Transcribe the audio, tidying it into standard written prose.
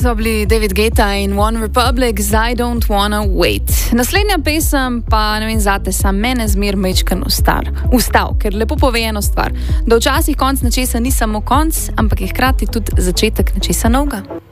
so bili David Guetta in One Republic z I Don't Wanna Wait. Naslednja pesem pa, ne vem zate, sam mene zmer mečken ustav, ker lepo pove eno stvar, da včasih konc nečesa ni samo konc, ampak je hkrati tudi začetek nečesa novega.